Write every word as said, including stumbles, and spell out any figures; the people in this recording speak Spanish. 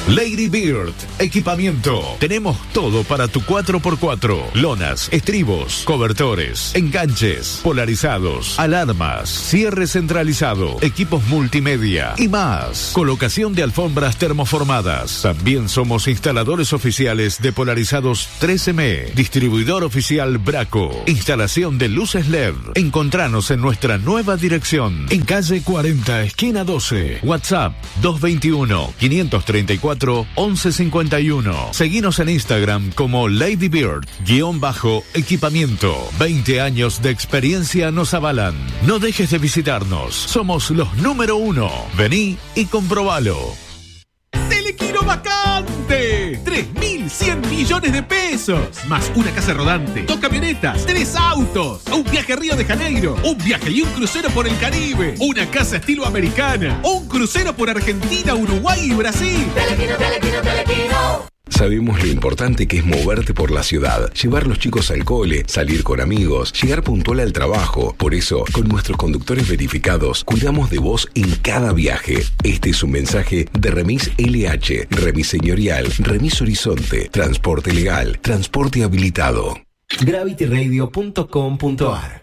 Lady Bird, equipamiento. Tenemos todo para tu cuatro por cuatro. Lonas, estribos, cobertores, enganches, polarizados, alarmas, cierre centralizado, equipos multimedia y más. Colocación de alfombras termoformadas. También somos instaladores oficiales de polarizados tres eme. Distribuidor oficial Braco. Instalación de luces L E D. Encontranos en nuestra nueva dirección. En calle cuarenta, esquina doce. WhatsApp dos veintiuno, quinientos treinta y cuatro, once cincuenta y uno. Seguinos en Instagram como Lady Bird, guión bajo, equipamiento. veinte años de experiencia nos avalan. No dejes de visitarnos. Somos los número uno. Vení y comprobalo. ¡Telequino vacante! tres mil cien millones de pesos. Más una casa rodante, dos camionetas, tres autos, un viaje a Río de Janeiro, un viaje y un crucero por el Caribe, una casa estilo americana, un crucero por Argentina, Uruguay y Brasil. Telequino, telequino, telequino. Sabemos lo importante que es moverte por la ciudad, llevar los chicos al cole, salir con amigos, llegar puntual al trabajo. Por eso, con nuestros conductores verificados, cuidamos de vos en cada viaje. Este es un mensaje de Remis L H, Remis Señorial, Remis Horizonte, Transporte Legal, Transporte Habilitado. Gravity Radio punto com punto ar